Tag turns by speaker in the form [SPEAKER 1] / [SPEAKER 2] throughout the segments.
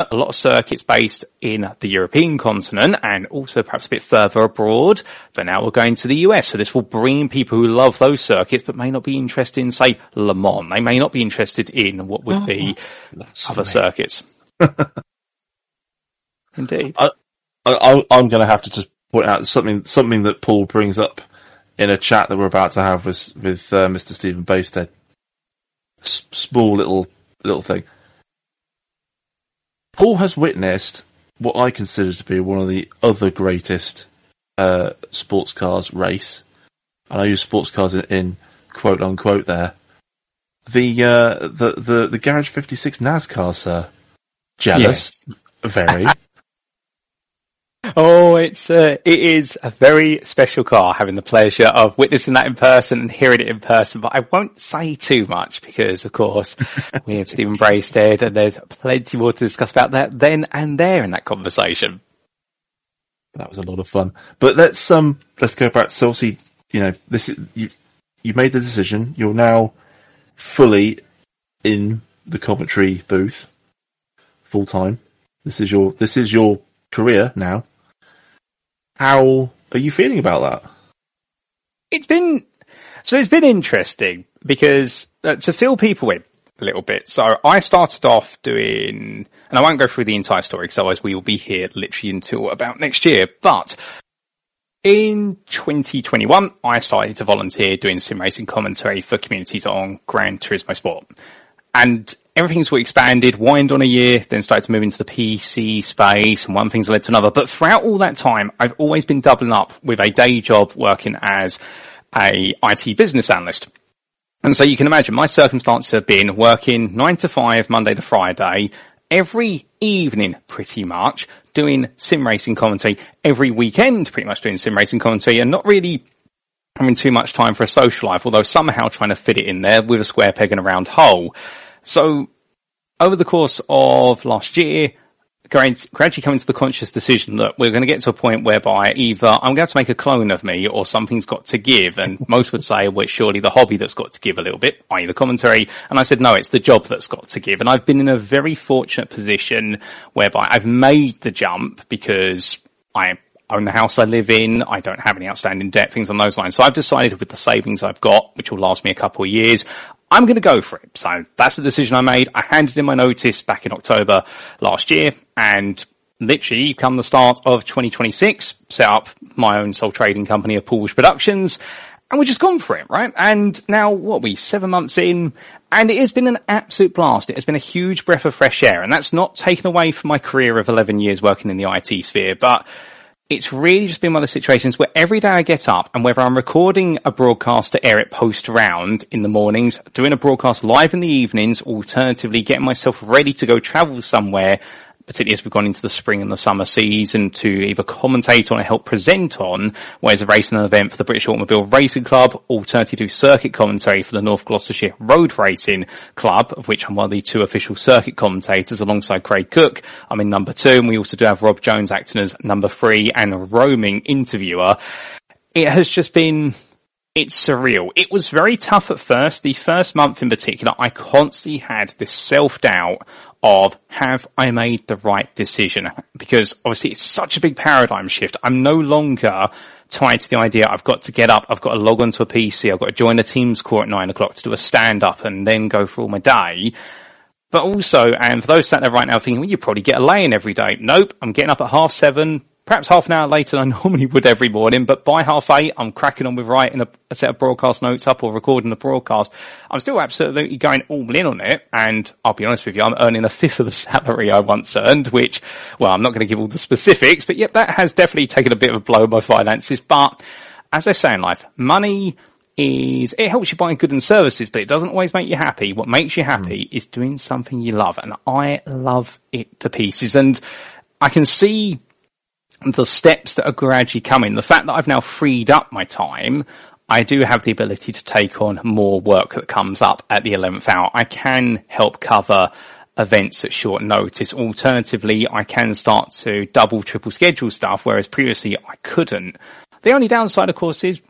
[SPEAKER 1] a lot of circuits based in the European continent and also perhaps a bit further abroad, but now we're going to the US. So this will bring people who love those circuits but may not be interested in, say, Le Mans. They may not be interested in what would be other circuits. Indeed.
[SPEAKER 2] I'm going to have to just point out something that Paul brings up in a chat that we're about to have with Mr. Stephen Basted. Small little thing. Paul has witnessed what I consider to be one of the other greatest sports cars race, and I use sports cars in quote unquote there. The Garage 56 NASCAR, sir. Jealous, yes. Very.
[SPEAKER 1] Oh, it is a very special car, having the pleasure of witnessing that in person and hearing it in person, but I won't say too much because, of course, we have Stephen Braisted and there's plenty more to discuss about that then and there in that conversation.
[SPEAKER 2] That was a lot of fun. But let's go back. So obviously, this is, you made the decision. You're now fully in the commentary booth, full time. This is your career now. How are you feeling about that?
[SPEAKER 1] It's been interesting because to fill people in a little bit. So I started off doing, and I won't go through the entire story because otherwise we will be here literally until about next year. But in 2021, I started to volunteer doing sim racing commentary for communities on Gran Turismo Sport. And everything's sort of expanded, wind on a year, then started to move into the PC space, and one thing's led to another. But throughout all that time, I've always been doubling up with a day job working as a IT business analyst. And so you can imagine my circumstances have been working 9 to 5, Monday to Friday, every evening pretty much, doing sim racing commentary, every weekend pretty much doing sim racing commentary, and not really having too much time for a social life, although somehow trying to fit it in there with a square peg and a round hole. So over the course of last year, gradually coming to the conscious decision that we're going to get to a point whereby either I'm going to have to make a clone of me or something's got to give. And most would say, well, it's surely the hobby that's got to give a little bit, i.e. the commentary. And I said, no, it's the job that's got to give. And I've been in a very fortunate position whereby I've made the jump because I own the house I live in. I don't have any outstanding debt, things on those lines. So I've decided with the savings I've got, which will last me a couple of years, I'm going to go for it. So that's the decision I made. I handed in my notice back in October last year, and literally come the start of 2026, set up my own sole trading company of Paul's Productions, and we've just gone for it, right? And now, 7 months in, and it has been an absolute blast. It has been a huge breath of fresh air, and that's not taken away from my career of 11 years working in the IT sphere, but it's really just been one of those situations where every day I get up, and whether I'm recording a broadcast to air it post-round in the mornings, doing a broadcast live in the evenings, alternatively getting myself ready to go travel somewhere, particularly as we've gone into the spring and the summer season, to either commentate on or help present on, whether it's a race and an event for the British Automobile Racing Club, alternatively do circuit commentary for the North Gloucestershire Road Racing Club, of which I'm one of the 2 official circuit commentators alongside Craig Cook. I'm in number 2, and we also do have Rob Jones acting as number 3 and a roaming interviewer. It has just been, it's surreal. It was very tough at first. The first month in particular, I constantly had this self-doubt of, have I made the right decision? Because obviously it's such a big paradigm shift. I'm no longer tied to the idea I've got to get up, I've got to log onto a PC, I've got to join a Teams call at 9 o'clock to do a stand-up and then go through all my day. But also, and for those sat there right now thinking, well, you probably get a lay-in every day. Nope, I'm getting up at 7:30, perhaps half an hour later than I normally would every morning, but by 8:30, I'm cracking on with writing a set of broadcast notes up or recording a broadcast. I'm still absolutely going all in on it, and I'll be honest with you, I'm earning a fifth of the salary I once earned, which, well, I'm not going to give all the specifics, but yep, that has definitely taken a bit of a blow on my finances. But as they say in life, money it helps you buy goods and services, but it doesn't always make you happy. What makes you happy is doing something you love, and I love it to pieces. And I can see the steps that are gradually coming. The fact that I've now freed up my time, I do have the ability to take on more work that comes up at the 11th hour. I can help cover events at short notice. Alternatively, I can start to double, triple schedule stuff, whereas previously I couldn't. The only downside, of course, is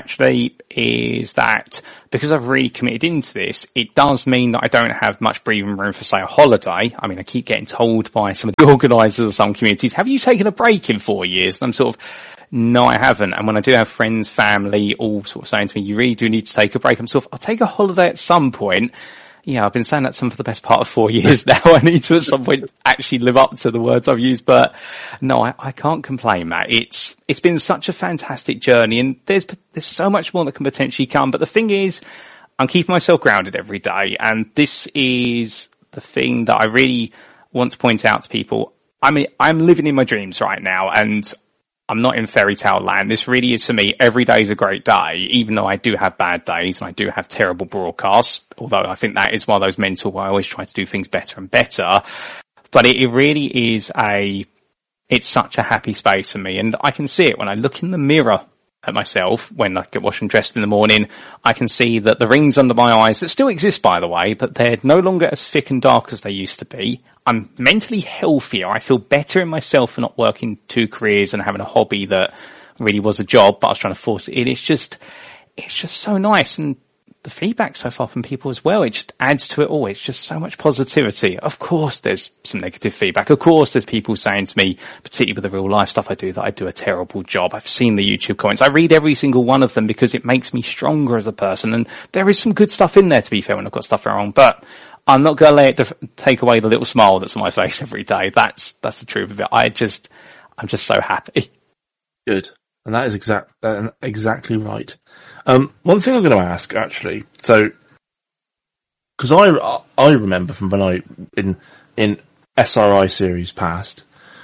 [SPEAKER 1] that because I've really committed into this, it does mean that I don't have much breathing room for, say, a holiday. I mean, I keep getting told by some of the organisers of some communities, have you taken a break in 4 years? And I'm sort of, no, I haven't. And when I do have friends, family, all sort of saying to me, you really do need to take a break, I'm sort of, I'll take a holiday at some point. Yeah, I've been saying that for the best part of 4 years now. I need to at some point actually live up to the words I've used, but no, I can't complain, Matt. It's been such a fantastic journey, and there's so much more that can potentially come. But the thing is, I'm keeping myself grounded every day, and this is the thing that I really want to point out to people. I mean, I'm living in my dreams right now, and I'm not in fairy tale land. This really is, for me, every day is a great day, even though I do have bad days and I do have terrible broadcasts, although I think that is one of those mental where I always try to do things better and better. But it really is it's such a happy space for me, and I can see it when I look in the mirror at myself when I get washed and dressed in the morning. I can see that the rings under my eyes, that still exist, by the way, but they're no longer as thick and dark as they used to be. I'm mentally healthier. I feel better in myself for not working 2 careers and having a hobby that really was a job, but I was trying to force it in. It's just so nice. And the feedback so far from people as well, it just adds to it all. It's just so much positivity. Of course, there's some negative feedback. Of course, there's people saying to me, particularly with the real life stuff I do, that I do a terrible job. I've seen the YouTube comments. I read every single one of them because it makes me stronger as a person. And there is some good stuff in there, to be fair, when I've got stuff wrong. But I'm not going to let it take away the little smile that's on my face every day. That's the truth of it. I'm just so happy.
[SPEAKER 2] Good. And that is exactly right. One thing I'm going to ask, actually, so, because I remember from when in SRI series past,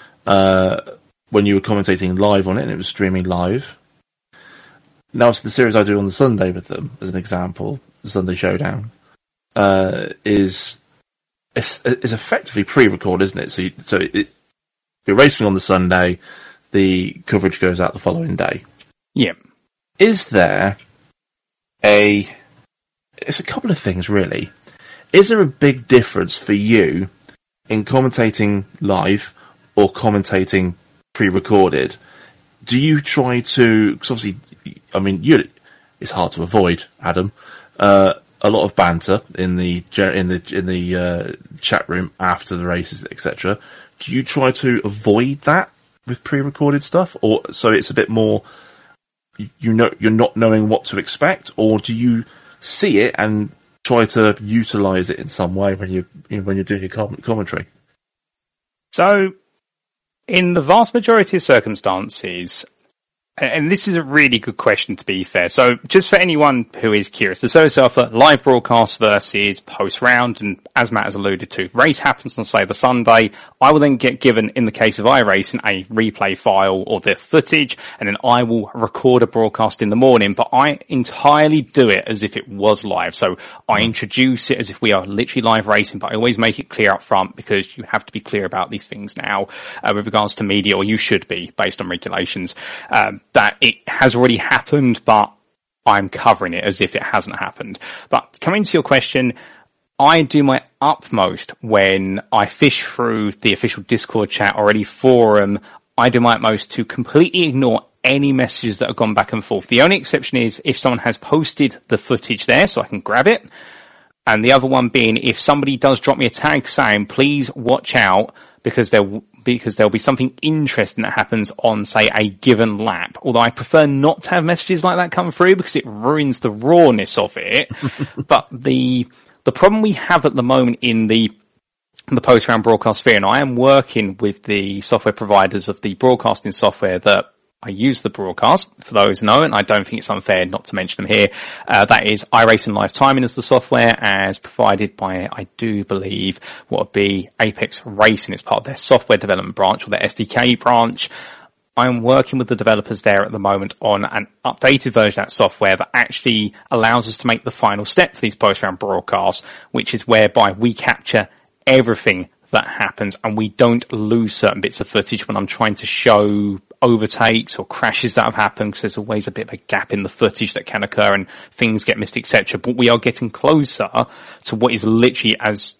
[SPEAKER 2] when you were commentating live on it and it was streaming live. Now, it's the series I do on the Sunday with them, as an example, the Sunday Showdown, is effectively pre-recorded, isn't it? So you're racing on the Sunday, the coverage goes out the following day.
[SPEAKER 1] Yeah.
[SPEAKER 2] Is there it's a couple of things, really. Is there a big difference for you in commentating live or commentating pre-recorded? Do you try to, because obviously, I mean, it's hard to avoid, Adam, a lot of banter in the chat room after the races, etc. Do you try to avoid that with pre-recorded stuff, or so it's a bit more, you're not knowing what to expect, or do you see it and try to utilize it in some way when you're doing your commentary? So,
[SPEAKER 1] in the vast majority of circumstances, and this is a really good question, to be fair. So just for anyone who is curious, the Solo Surfer live broadcast versus post round, and as Matt has alluded to, race happens on, say, the Sunday. I will then get given, in the case of iRacing, a replay file or the footage, and then I will record a broadcast in the morning, but I entirely do it as if it was live. So I introduce it as if we are literally live racing, but I always make it clear up front, because you have to be clear about these things now, with regards to media, or you should be, based on regulations, that it has already happened, but I'm covering it as if it hasn't happened. But coming to your question, I do my utmost when I fish through the official Discord chat or any forum. I do my utmost to completely ignore any messages that have gone back and forth. The only exception is if someone has posted the footage there, so I can grab it. And the other one being if somebody does drop me a tag saying, please watch out, because there'll be something interesting that happens on, say, a given lap. Although I prefer not to have messages like that come through because it ruins the rawness of it. But the problem we have at the moment in the post-round broadcast sphere, and I am working with the software providers of the broadcasting software that I use the broadcast, for those who know, and I don't think it's unfair not to mention them here. That is iRacing Live Timing as the software, as provided by, I do believe, what would be Apex Racing. It's part of their software development branch, or their SDK branch. I'm working with the developers there at the moment on an updated version of that software that actually allows us to make the final step for these post-round broadcasts, which is whereby we capture everything that happens and we don't lose certain bits of footage when I'm trying to show overtakes or crashes that have happened, because there's always a bit of a gap in the footage that can occur and things get missed, etc. But we are getting closer to what is literally as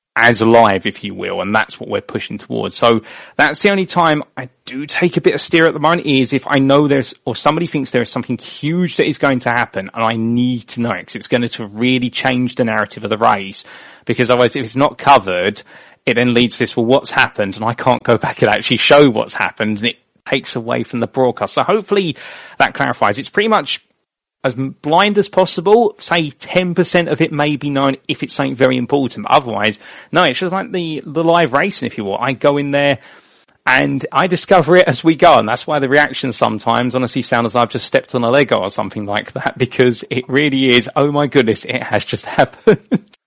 [SPEAKER 1] as live, if you will, and that's what we're pushing towards. So that's the only time I do take a bit of steer at the moment, is if I know or somebody thinks there is something huge that is going to happen and I need to know it, because it's going to really change the narrative of the race. Because otherwise, if it's not covered, it then leads to this, well, what's happened? And I can't go back and actually show what's happened, and it takes away from the broadcast. So hopefully that clarifies. It's pretty much as blind as possible. Say 10% of it may be known if it's something very important, but otherwise, no, it's just like the live racing, if you will. I go in there and I discover it as we go, and that's why the reactions sometimes honestly sound as though I've just stepped on a Lego or something like that, because it really is, oh my goodness, it has just happened.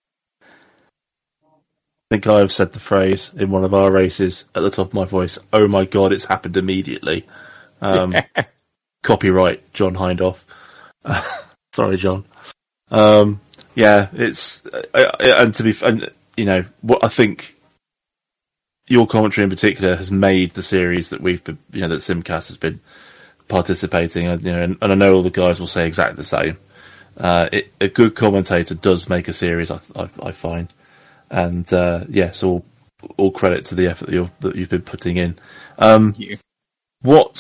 [SPEAKER 2] I think I've said the phrase in one of our races at the top of my voice, oh my God, it's happened immediately. Copyright John Hindhaugh. Sorry, John. Yeah, it's, and to be, and, you know, what I think your commentary in particular has made the series that we've been, you know, that Simcast has been participating, you know, and I know all the guys will say exactly the same. A good commentator does make a series, I find. And, yeah, so all credit to the effort that you've been putting in.
[SPEAKER 1] Thank you.
[SPEAKER 2] What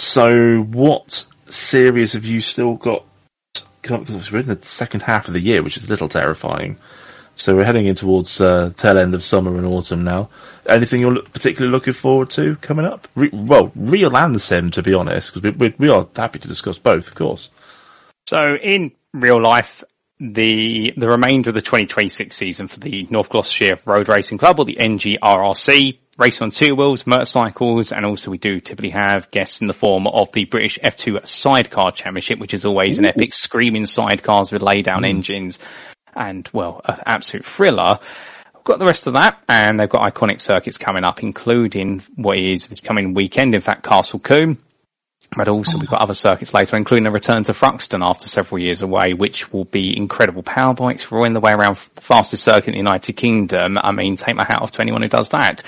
[SPEAKER 2] series have you still got? Because we're in the second half of the year, which is a little terrifying. So we're heading in towards tail end of summer and autumn now. Anything you're particularly looking forward to coming up? Real and sim, to be honest, because we are happy to discuss both, of course.
[SPEAKER 1] So in real life, the remainder of the 2026 season for the North Gloucestershire Road Racing Club, or the NGRRC, racing on two wheels, motorcycles, and also we do typically have guests in the form of the British F2 Sidecar Championship, which is always an epic screaming sidecars with lay-down engines, and, well, an absolute thriller. We've got the rest of that, and they've got iconic circuits coming up, including what is this coming weekend, in fact, Castle Combe. But also we've got other circuits later, including a return to Thruxton after several years away, which will be incredible. Power bikes rolling the way around the fastest circuit in the United Kingdom. I mean, take my hat off to anyone who does that.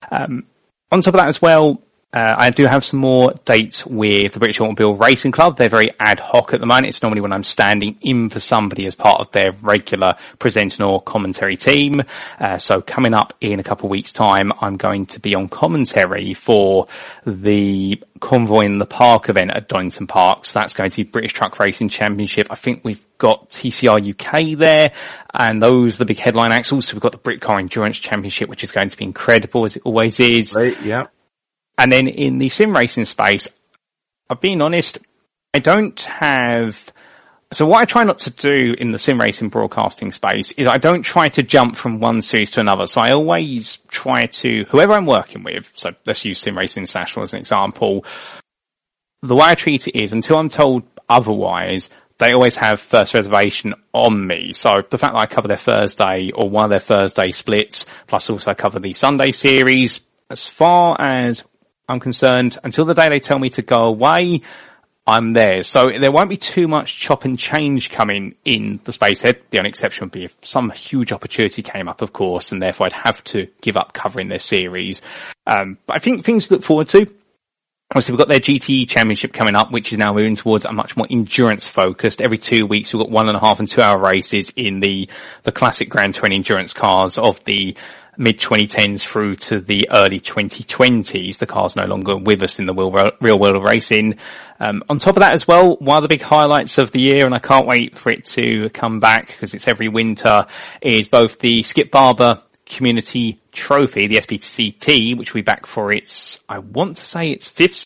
[SPEAKER 1] On top of that as well, I do have some more dates with the British Automobile Racing Club. They're very ad hoc at the moment. It's normally when I'm standing in for somebody as part of their regular presenting or commentary team. So coming up in a couple of weeks' time, I'm going to be on commentary for the Convoy in the Park event at Donington Park. So that's going to be British Truck Racing Championship. I think we've got TCR UK there, and those are the big headline acts. Also, we've got the Brit Car Endurance Championship, which is going to be incredible, as it always is.
[SPEAKER 2] Right, yeah.
[SPEAKER 1] And then in the sim racing space, I've been honest, I don't have... So what I try not to do in the sim racing broadcasting space is I don't try to jump from one series to another. So I always try to, whoever I'm working with, so let's use Sim Racing International as an example, the way I treat it is, until I'm told otherwise, they always have first reservation on me. So the fact that I cover their Thursday or one of their Thursday splits, plus also cover the Sunday series, as far as I'm concerned, until the day they tell me to go away, I'm there. So there won't be too much chop and change coming in the space head. The only exception would be if some huge opportunity came up, of course, and therefore I'd have to give up covering their series. But I think things to look forward to. Obviously, we've got their GTE Championship coming up, which is now moving towards a much more endurance focused. Every 2 weeks, we've got 1.5 and 2 hour races in the classic Grand Touring endurance cars of the mid-2010s through to the early 2020s. The car's no longer with us in the real world of racing. On top of that as well, one of the big highlights of the year, and I can't wait for it to come back because it's every winter, is both the Skip Barber Community Trophy, the SPCT, which we back for its, I want to say its 5th.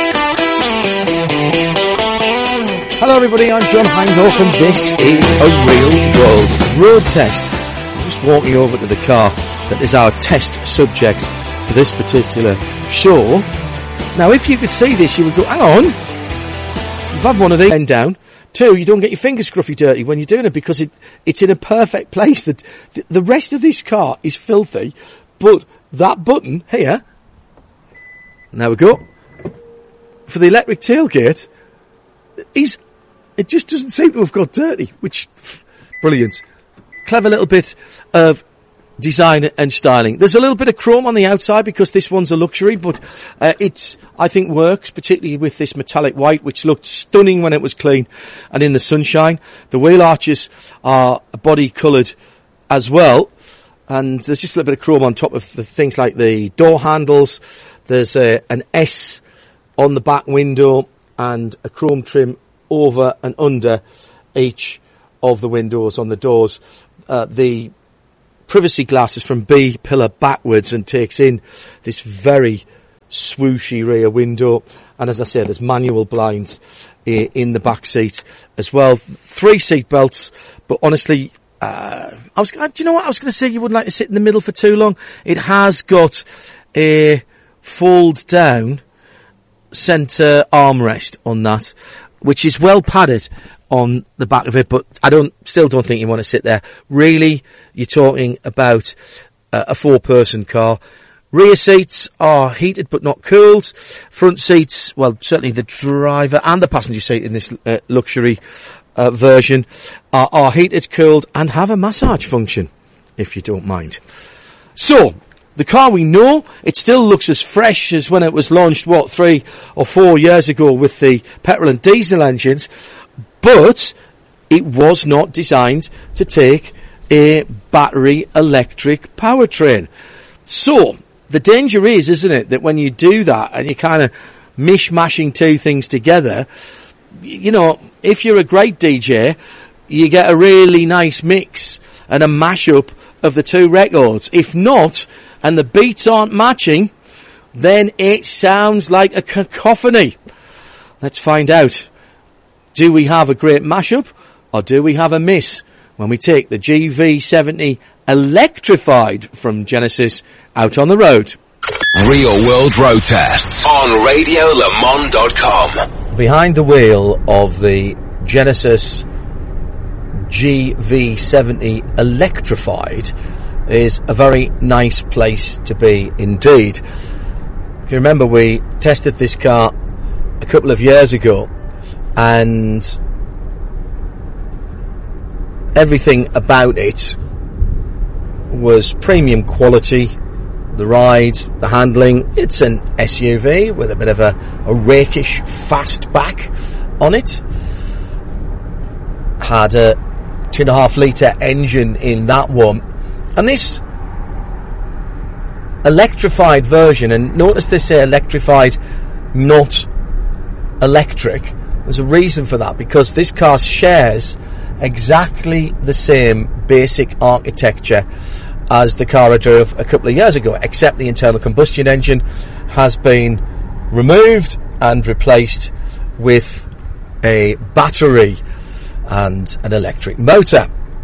[SPEAKER 3] Hello everybody, I'm John Hindhaugh and this is A Real World Road Test. I'm just walking over to the car that is our test subject for this particular show. Now if you could see this, you would go, hang on, you've had one of these, bend down. 2, you don't get your fingers scruffy dirty when you're doing it because it's in a perfect place. The rest of this car is filthy, but that button here, now we go, for the electric tailgate, it just doesn't seem to have got dirty, which, brilliant. Clever little bit of design and styling. There's a little bit of chrome on the outside because this one's a luxury, but I think works, particularly with this metallic white, which looked stunning when it was clean and in the sunshine. The wheel arches are body coloured as well. and there's just a little bit of chrome on top of the things like the door handles. There's an S on the back window and a chrome trim over and under each of the windows on the doors. The privacy glass is from B pillar backwards and takes in this very swooshy rear window. And as I said, there's manual blinds in the back seat as well. 3 seat belts, but honestly, do you know what? I was going to say you wouldn't like to sit in the middle for too long. It has got a fold down centre armrest on that, which is well padded on the back of it, but still don't think you want to sit there. Really, you're talking about a 4-person car. Rear seats are heated but not cooled. Front seats, well, certainly the driver and the passenger seat in this luxury version are heated, cooled, and have a massage function, if you don't mind. So, the car, we know, it still looks as fresh as when it was launched, 3 or 4 years ago with the petrol and diesel engines, but it was not designed to take a battery electric powertrain. So, the danger is, isn't it, that when you do that and you're kind of mishmashing two things together, you know, if you're a great DJ, you get a really nice mix and a mashup of the two records. If not, and the beats aren't matching, then it sounds like a cacophony. Let's find out. Do we have a great mashup, or do we have a miss when we take the GV70 electrified from Genesis out on the road?
[SPEAKER 4] Real World Road Tests on RadioLeMans.com.
[SPEAKER 3] Behind the wheel of the Genesis GV70 electrified is a very nice place to be indeed. If you remember, we tested this car a couple of years ago, and everything about it was premium quality. The ride, the handling, it's an SUV with a bit of a rakish fastback on it. Had a 2.5 litre engine in that one. And this electrified version, and notice they say electrified, not electric. There's a reason for that, because this car shares exactly the same basic architecture as the car I drove a couple of years ago, except the internal combustion engine has been removed and replaced with a battery and an electric motor.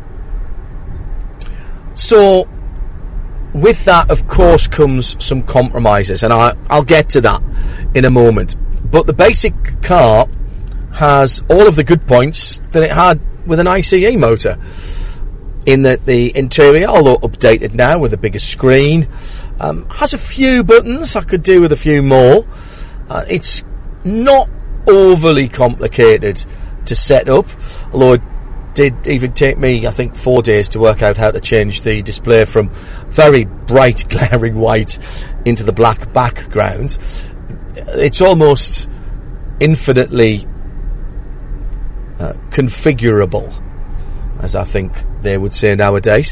[SPEAKER 3] So with that, of course, comes some compromises, and I'll get to that in a moment. But the basic car has all of the good points that it had with an ICE motor, in that the interior, although updated now with a bigger screen, has a few buttons. I could do with a few more. It's not overly complicated to set up, although it did even take me, I think, 4 days to work out how to change the display from very bright glaring white into the black background. It's almost infinitely configurable, as I think they would say nowadays.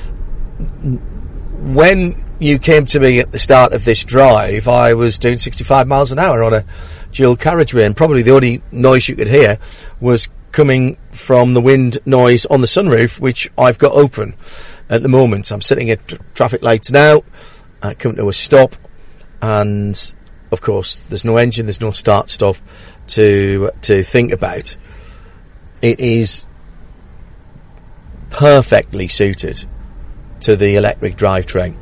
[SPEAKER 3] When you came to me at the start of this drive, I was doing 65 miles an hour on a dual carriageway, and probably the only noise you could hear was coming from the wind noise on the sunroof, which I've got open at the moment. I'm sitting at traffic lights now, coming to a stop, and of course there's no engine, there's no start stop to think about. It is perfectly suited to the electric drivetrain.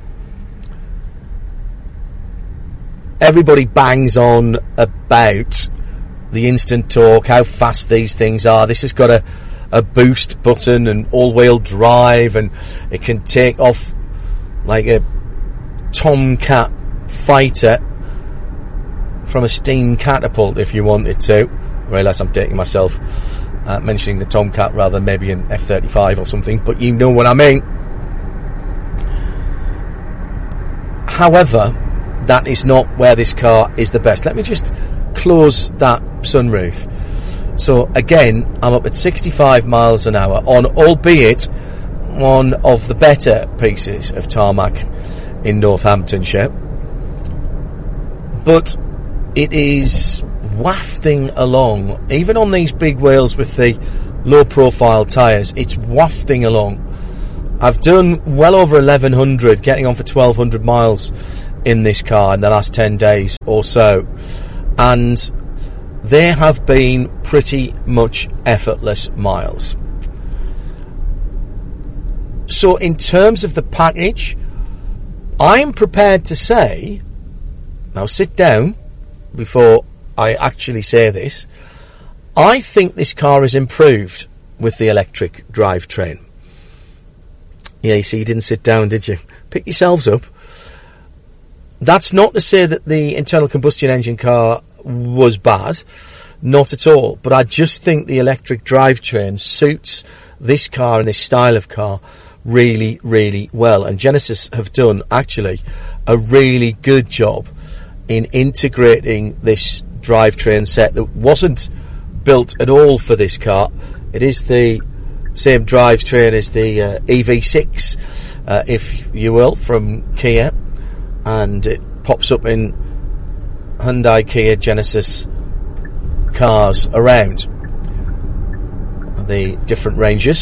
[SPEAKER 3] Everybody bangs on about the instant torque, how fast these things are. This has got a boost button and all-wheel drive, and it can take off like a Tomcat fighter from a steam catapult if you wanted to. I realise I'm dating myself mentioning the Tomcat rather than maybe an F-35 or something, but you know what I mean. However, that is not where this car is the best. Let me just close that sunroof. So again, I'm up at 65 miles an hour on, albeit, one of the better pieces of tarmac in Northamptonshire, but it is wafting along, even on these big wheels with the low profile tyres. It's wafting along. I've done well over 1100, getting on for 1200 miles in this car in the last 10 days or so, and they have been pretty much effortless miles. So in terms of the package, I'm prepared to say, now sit down before I actually say this, I think this car is improved with the electric drivetrain. Yeah, you see, you didn't sit down, did you? Pick yourselves up. That's not to say that the internal combustion engine car was bad, not at all, but I just think the electric drivetrain suits this car and this style of car really, really well. And Genesis have done, actually, a really good job in integrating this drivetrain set that wasn't built at all for this car. It is the same drivetrain as the EV6, if you will, from Kia, and it pops up in Hyundai, Kia, Genesis cars around the different ranges.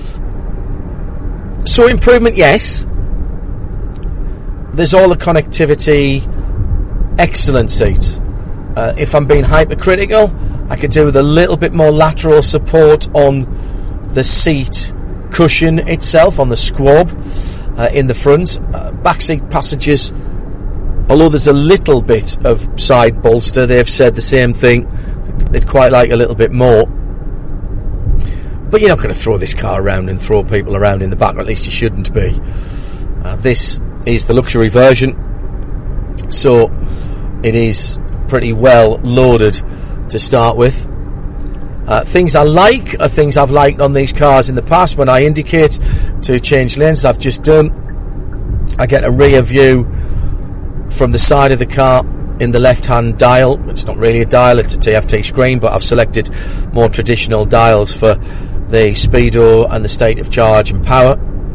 [SPEAKER 3] So improvement, yes. There's all the connectivity, excellent seats. If I'm being hypercritical, I could do with a little bit more lateral support on the seat cushion itself, on the squab in the front. Backseat passengers, although there's a little bit of side bolster, they've said the same thing. They'd quite like a little bit more. But you're not going to throw this car around and throw people around in the back, or at least you shouldn't be. This is the luxury version, so it is pretty well loaded to start with. Things I like are things I've liked on these cars in the past. When I indicate to change lanes, I've just done, I get a rear view from the side of the car in the left-hand dial. It's not really a dial, it's a TFT screen, but I've selected more traditional dials for the speedo and the state of charge and power.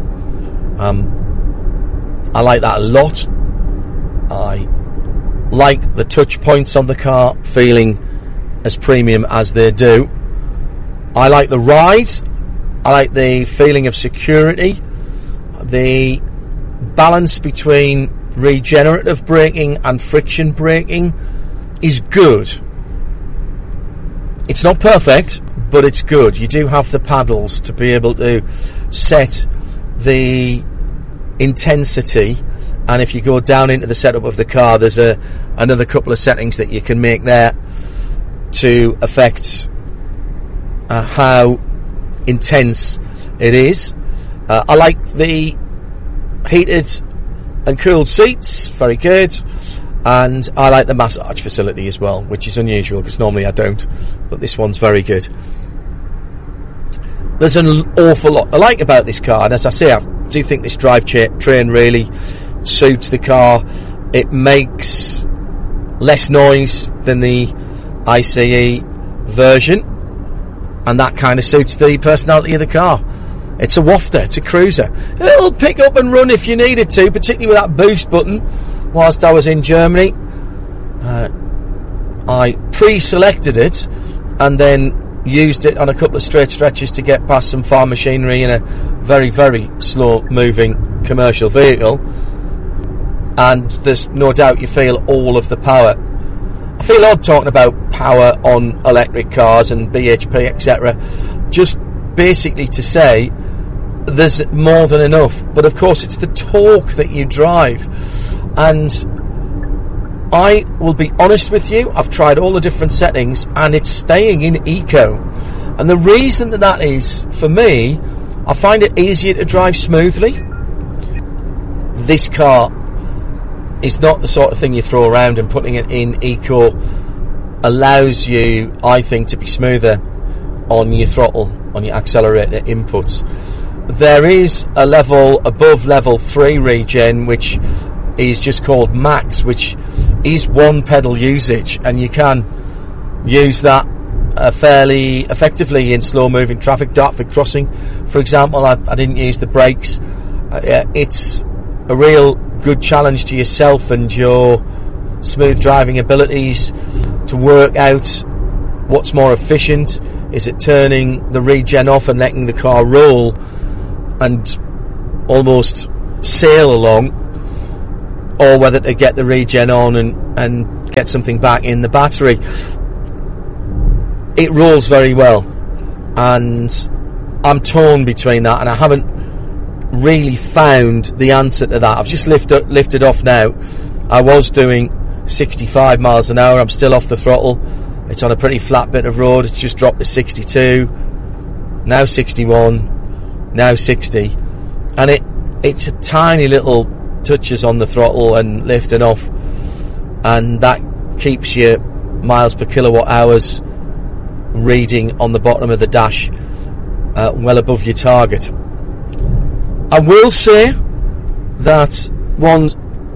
[SPEAKER 3] I like that a lot. I like the touch points on the car feeling as premium as they do. I like the ride. I like the feeling of security. The balance between regenerative braking and friction braking is good. It's not perfect, but it's good. You do have the paddles to be able to set the intensity, and if you go down into the setup of the car, there's another couple of settings that you can make there to affect how intense it is. I like the heated and cooled seats, very good, and I like the massage facility as well, which is unusual because normally I don't, but this one's very good. There's an awful lot I like about this car, and as I say, I do think this drivetrain really suits the car. It makes less noise than the ICE version, and that kind of suits the personality of the car. It's a wafter, it's a cruiser. It'll pick up and run if you need it to, particularly with that boost button. Whilst I was in Germany, I pre-selected it and then used it on a couple of straight stretches to get past some farm machinery in a very, very slow moving commercial vehicle, and there's no doubt you feel all of the power. I feel odd talking about power on electric cars and BHP, etc., just basically to say there's more than enough. But of course it's the torque that you drive, and I will be honest with you, I've tried all the different settings and it's staying in eco, and the reason that is, for me, I find it easier to drive smoothly. This car is not the sort of thing you throw around, and putting it in eco allows you, I think, to be smoother on your throttle, on your accelerator inputs. There is a level above level 3 regen, which is just called max, which is one pedal usage, and you can use that fairly effectively in slow-moving traffic. Dartford Crossing, for example, I didn't use the brakes. It's a real good challenge to yourself and your smooth driving abilities to work out what's more efficient. Is it turning the regen off and letting the car roll and almost sail along, or whether to get the regen on and get something back in the battery? It rolls very well, and I'm torn between that, and I haven't really found the answer to that. I've just lifted off now. I was doing 65 miles an hour. I'm still off the throttle. It's on a pretty flat bit of road. It's just dropped to 62, now 61, now 60, and it's a tiny little touches on the throttle and lifting off, and that keeps your miles per kilowatt hours reading on the bottom of the dash well above your target. I will say that one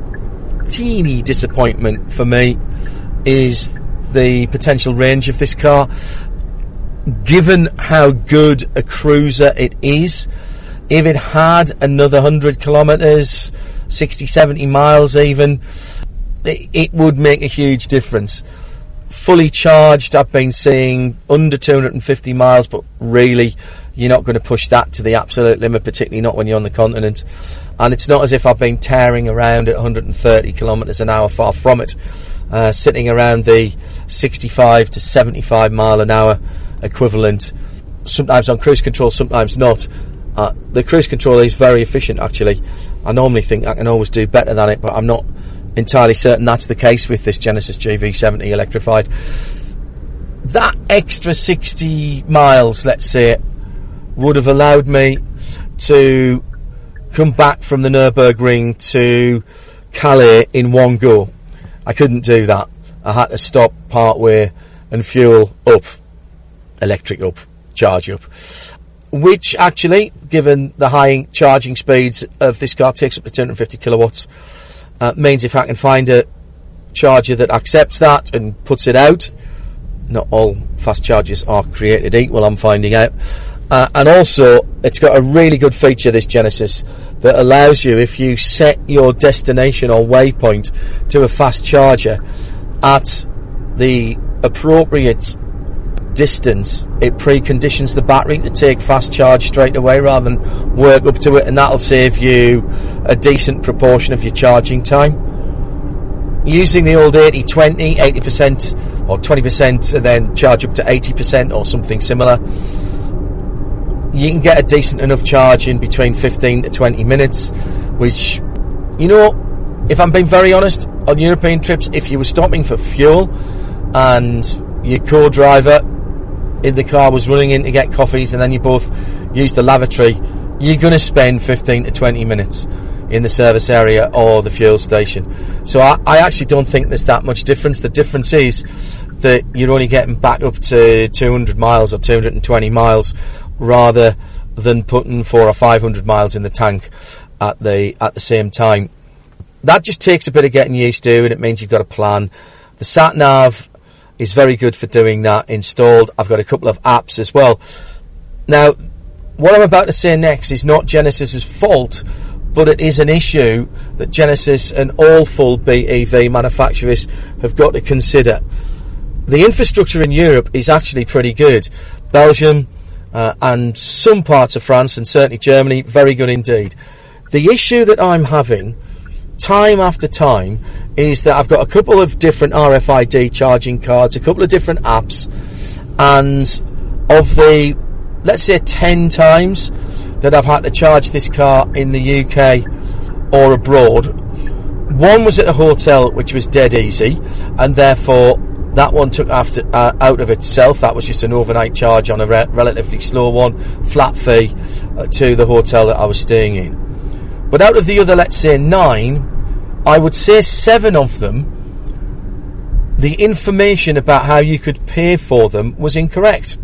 [SPEAKER 3] teeny disappointment for me is the potential range of this car. Given how good a cruiser it is, if it had another 100 kilometres, 60, 70 miles even, it would make a huge difference. Fully charged, I've been seeing under 250 miles, but really you're not going to push that to the absolute limit, particularly not when you're on the continent. And it's not as if I've been tearing around at 130 kilometres an hour, far from it. Sitting around the 65 to 75 mile an hour equivalent, sometimes on cruise control, sometimes not. The cruise control is very efficient, actually. I normally think I can always do better than it, but I'm not entirely certain that's the case with this Genesis GV70 electrified. That extra 60 miles, let's say, would have allowed me to come back from the Nürburgring to Calais in one go. I couldn't do that. I had to stop part way and fuel up, electric up, charge up, which actually, given the high charging speeds of this car, takes up to 250 kilowatts. Means if I can find a charger that accepts that and puts it out, not all fast chargers are created equal, I'm finding out. And also, it's got a really good feature, this Genesis, that allows you, if you set your destination or waypoint to a fast charger at the appropriate distance, it preconditions the battery to take fast charge straight away rather than work up to it, and that'll save you a decent proportion of your charging time. Using the old 80-20, 80% or 20% and then charge up to 80% or something similar, you can get a decent enough charge in between 15 to 20 minutes, which, you know, if I'm being very honest, on European trips, if you were stopping for fuel and your co-driver in the car was running in to get coffees and then you both used the lavatory, you're going to spend 15 to 20 minutes in the service area or the fuel station. So I actually don't think there's that much difference. The difference is that you're only getting back up to 200 miles or 220 miles rather than putting 400 or 500 miles in the tank at the same time. That just takes a bit of getting used to, and it means you've got a plan. The sat-nav is very good for doing that installed. I've got a couple of apps as well. Now, what I'm about to say next is not Genesis's fault, but it is an issue that Genesis and all full BEV manufacturers have got to consider. The infrastructure in Europe is actually pretty good. Belgium and some parts of France and certainly Germany, very good indeed. The issue that I'm having time after time is that I've got a couple of different RFID charging cards, a couple of different apps, and of the, let's say, 10 times that I've had to charge this car in the UK or abroad, one was at a hotel, which was dead easy, and therefore that one took out of itself. That was just an overnight charge on a relatively slow one, flat fee to the hotel that I was staying in. But out of the other, let's say 9, I would say 7 of them, the information about how you could pay for them was incorrect.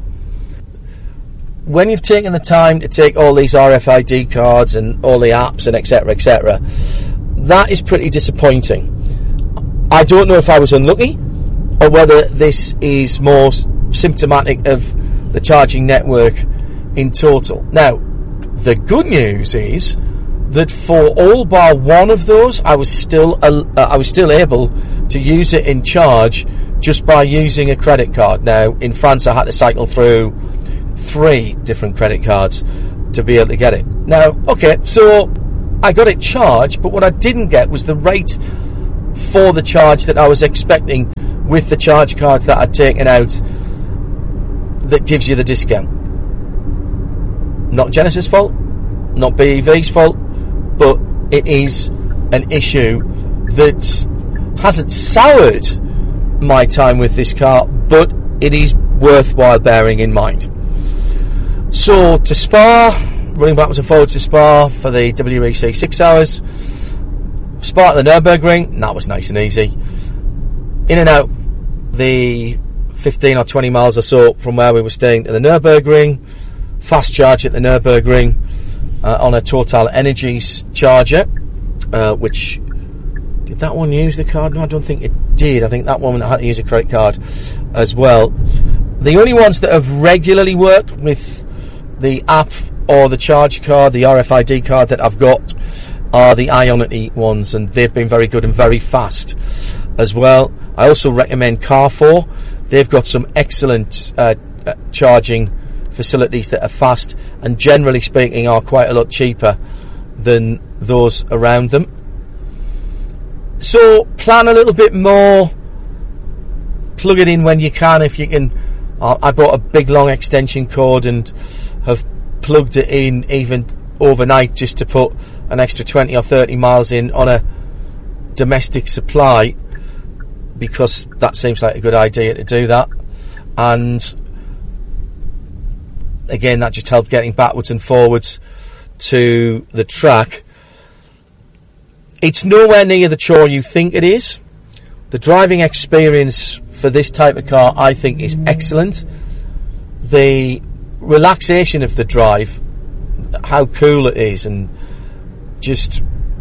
[SPEAKER 3] When you've taken the time to take all these RFID cards and all the apps and etc., that is pretty disappointing. I don't know if I was unlucky or whether this is more symptomatic of the charging network in total. Now, the good news is that for all bar one of those, I was still able to use it in charge just by using a credit card. Now, in France, I had to cycle through 3 different credit cards to be able to get it. Now, okay, so I got it charged, but what I didn't get was the rate for the charge that I was expecting with the charge cards that I'd taken out that gives you the discount. Not Genesis' fault, not BEV's fault, but it is an issue that hasn't soured my time with this car, but it is worthwhile bearing in mind. So to Spa, running backwards and forwards to Spa for the WEC 6 hours. Spa at the Nürburgring, that was nice and easy. In and out the 15 or 20 miles or so from where we were staying to the Nürburgring. Fast charge at the Nürburgring on a Total Energies charger, which, did that one use the card? No, I don't think it did. I think that one had to use a credit card as well. The only ones that have regularly worked with the app or the charge card, the RFID card that I've got, are the Ionity ones, and they've been very good and very fast as well. I also recommend Carrefour. They've got some excellent charging facilities that are fast and generally speaking are quite a lot cheaper than those around them. So plan a little bit more, plug it in when you can, if you can. I bought a big long extension cord and have plugged it in even overnight just to put an extra 20 or 30 miles in on a domestic supply, because that seems like a good idea to do that. And again, that just helped getting backwards and forwards to the track. It's nowhere near the chore you think it is. The driving experience for this type of car, I think, is excellent. The relaxation of the drive, how cool it is, and just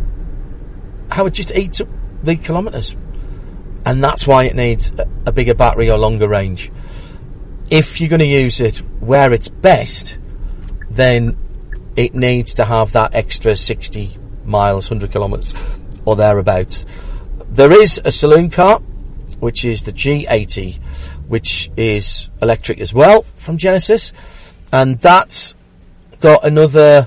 [SPEAKER 3] how it just eats up the kilometres. And that's why it needs a bigger battery or longer range. If you're going to use it where it's best, then it needs to have that extra 60 miles, 100 kilometres or thereabouts. There is a saloon car, which is the G80, which is electric as well, from Genesis, and that's got another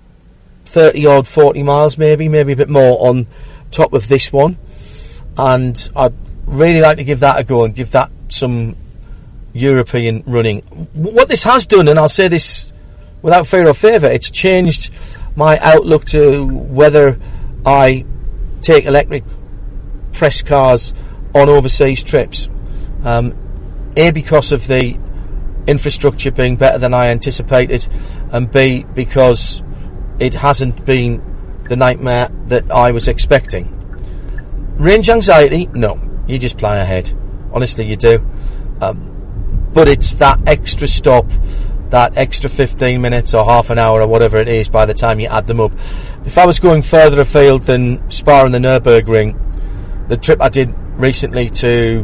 [SPEAKER 3] 30 odd 40 miles maybe a bit more on top of this one, and I'd really like to give that a go and give that some European running. What this has done, and I'll say this without fear or favour, it's changed my outlook to whether I take electric press cars on overseas trips. A, because of the infrastructure being better than I anticipated, and B, because it hasn't been the nightmare that I was expecting. Range anxiety? No, you just plan ahead. Honestly, you do. But it's that extra stop, that extra 15 minutes or half an hour or whatever it is by the time you add them up. If I was going further afield than Spa and the Nürburgring, the trip I did recently to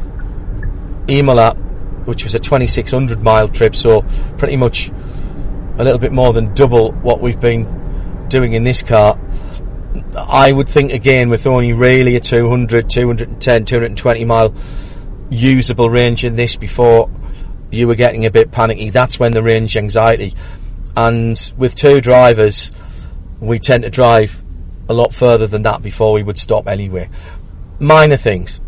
[SPEAKER 3] Imola, which was a 2,600 mile trip, so pretty much a little bit more than double what we've been doing in this car, I would think, again, with only really a 200, 210, 220 mile usable range in this before you were getting a bit panicky, that's when the range anxiety. And with two drivers, we tend to drive a lot further than that before we would stop anyway. Minor things.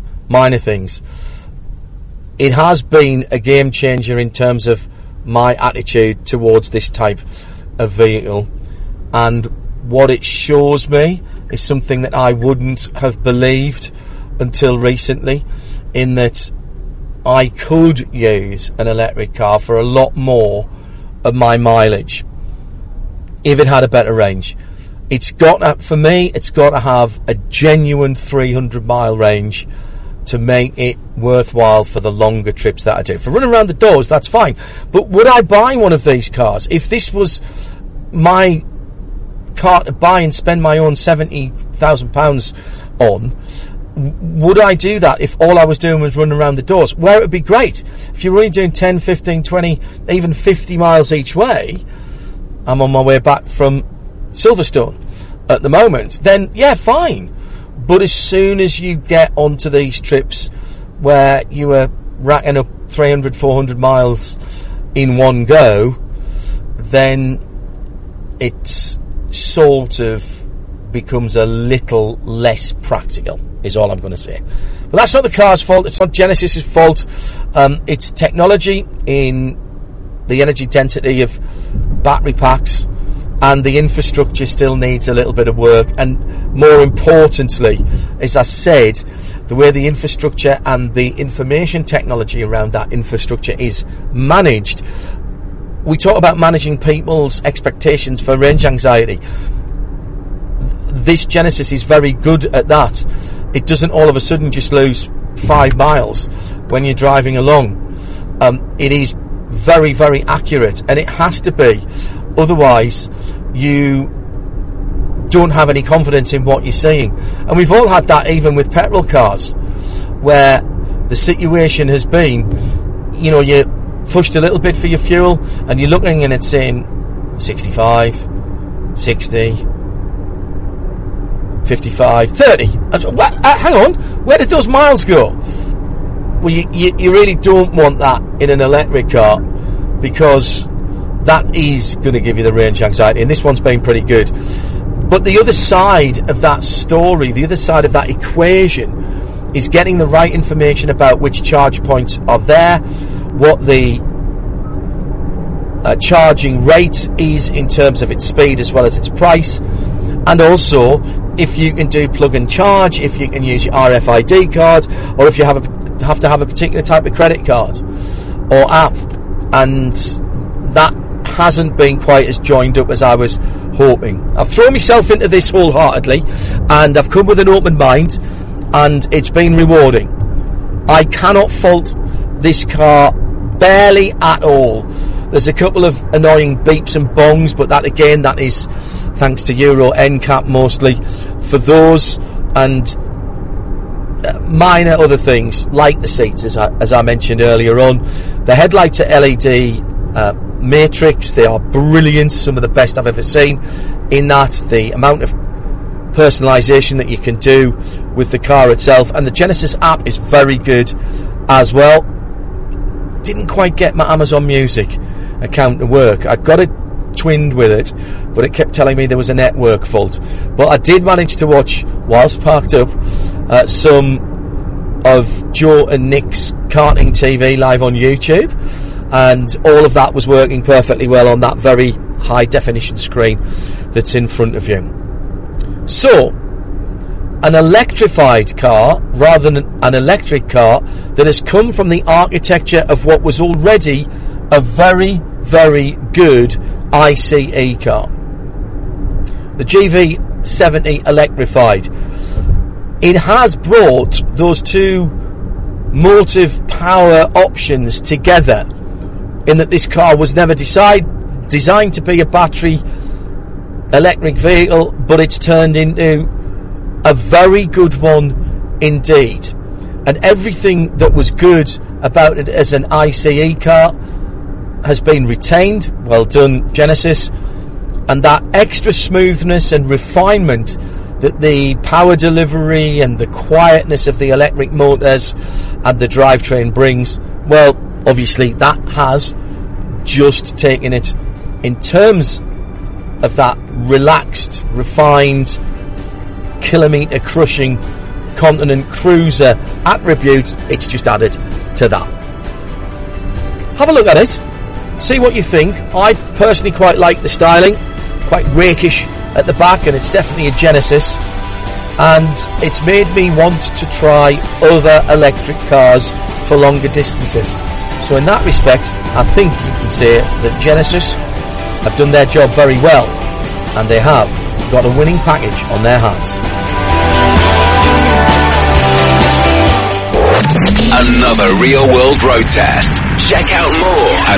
[SPEAKER 3] It has been a game changer in terms of my attitude towards this type of vehicle, and what it shows me is something that I wouldn't have believed until recently, in that I could use an electric car for a lot more of my mileage if it had a better range. It's got to have a genuine 300 mile range to make it worthwhile for the longer trips that I do. For running around the doors, that's fine. But would I buy one of these cars if this was my car to buy and spend my own £70,000 on? would I do that if all I was doing was running around the doors? Where it would be great. If you're only doing 10, 15, 20, even 50 miles each way, I'm on my way back from Silverstone at the moment, then yeah, fine. But as soon as you get onto these trips where you are racking up 300, 400 miles in one go, then it sort of becomes a little less practical, is all I'm going to say. But that's not the car's fault. It's not Genesis's fault. It's technology in the energy density of battery packs, and the infrastructure still needs a little bit of work. And more importantly, as I said, the way the infrastructure and the information technology around that infrastructure is managed. We talk about managing people's expectations for range anxiety. This Genesis is very good at that. It doesn't all of a sudden just lose 5 miles when you're driving along. It is very, very accurate, and it has to be. Otherwise, you don't have any confidence in what you're seeing. And we've all had that even with petrol cars, where the situation has been, you know, you pushed a little bit for your fuel and you're looking and it's saying 65, 60, 55, 30. Hang on, where did those miles go? Well, you really don't want that in an electric car, because that is going to give you the range anxiety, and this one's been pretty good. But the other side of that story, the other side of that equation, is getting the right information about which charge points are there, what the charging rate is in terms of its speed as well as its price, and also if you can do plug and charge, if you can use your RFID card, or if you have to have a particular type of credit card or app. And that hasn't been quite as joined up as I was hoping. I've thrown myself into this wholeheartedly, and I've come with an open mind, and it's been rewarding. I cannot fault this car barely at all. There's a couple of annoying beeps and bongs, but that again, that is thanks to Euro NCAP mostly for those, and minor other things like the seats, as I mentioned earlier on. The headlights are LED matrix. They are brilliant, some of the best I've ever seen in that. The amount of personalisation that you can do with the car itself, and the Genesis app is very good as well. Didn't quite get my Amazon Music account to work. I got it twinned with it, but it kept telling me there was a network fault. But I did manage to watch, whilst parked up, some of Joe and Nick's karting TV live on YouTube, and all of that was working perfectly well on that very high definition screen that's in front of you. So, an electrified car rather than an electric car that has come from the architecture of what was already a very, very good ICE car. The GV70 electrified. It has brought those two motive power options together, in that this car was never designed to be a battery electric vehicle, but it's turned into a very good one indeed. And everything that was good about it as an ICE car has been retained. Well done, Genesis. And that extra smoothness and refinement that the power delivery and the quietness of the electric motors and the drivetrain brings, well, obviously that has just taken it in terms of that relaxed, refined, kilometre crushing continent cruiser attribute. It's just added to that. Have a look at it, see what you think. I personally quite like the styling, quite rakish at the back, and it's definitely a Genesis, and it's made me want to try other electric cars for longer distances. So in that respect, I think you can say that Genesis have done their job very well, and they have got a winning package on their hands.
[SPEAKER 4] Another Real World Road Test. Check out more at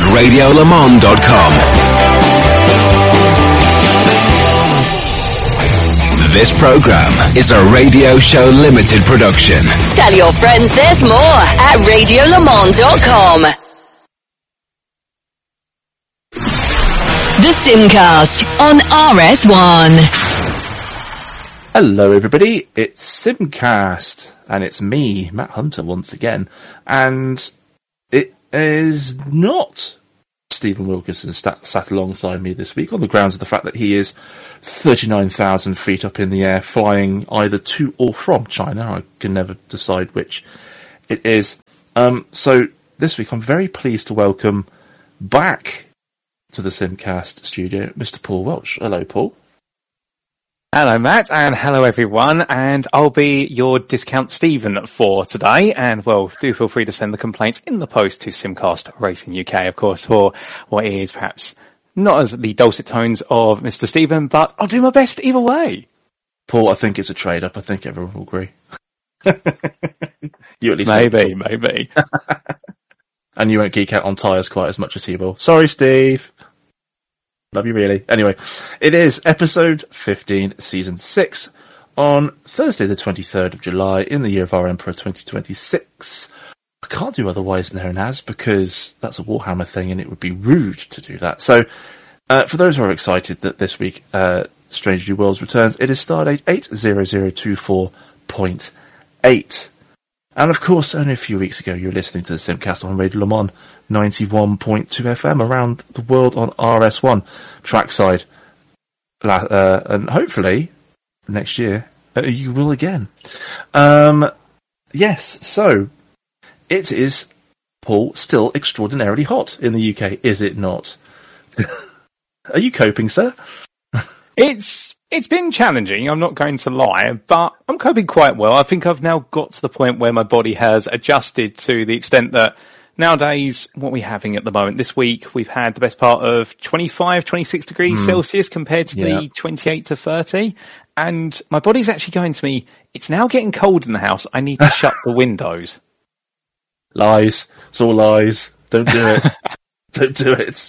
[SPEAKER 4] radiolemans.com. This program is a Radio Show Limited production.
[SPEAKER 5] Tell your friends there's more at radiolemans.com. The Simcast on RS1.
[SPEAKER 2] Hello everybody, it's Simcast, and it's me, Matt Hunter, once again, and it is not Stephen Wilkinson sat alongside me this week on the grounds of the fact that he is 39,000 feet up in the air, flying either to or from China. I can never decide which it is. So this week I'm very pleased to welcome back to the Simcast studio, Mr. Paul Welch. Hello, Paul.
[SPEAKER 1] Hello, Matt, and hello, everyone, and I'll be your discount Stephen for today, and, well, do feel free to send the complaints in the post to Simcast Racing UK, of course, for what is perhaps not as the dulcet tones of Mr. Stephen, but I'll do my best either way.
[SPEAKER 2] Paul, I think it's a trade-up. I think everyone will agree. You at least
[SPEAKER 1] Maybe.
[SPEAKER 2] And you won't geek out on tyres quite as much as he will. Sorry, Steve. Love you really. Anyway, it is episode 15, season 6, on Thursday the 23rd of July in the year of our Emperor 2026. I can't do otherwise known as, because that's a Warhammer thing and it would be rude to do that. So, for those who are excited that this week, Strange New Worlds returns, it is Stardate 80024.8. And of course, only a few weeks ago, you were listening to the Simcast on Radio Le Mans 91.2 FM around the world on RS1 trackside. And hopefully, next year, you will again. Yes, so, it is, Paul, still extraordinarily hot in the UK, is it not? Are you coping, sir?
[SPEAKER 1] It's been challenging, I'm not going to lie, but I'm coping quite well. I think I've now got to the point where my body has adjusted to the extent that nowadays, what we're having at the moment, this week, we've had the best part of 25, 26 degrees Celsius compared to the 28 to 30. And my body's actually going to me, it's now getting cold in the house, I need to shut the windows.
[SPEAKER 2] Lies. It's all lies. Don't do it. Don't do it.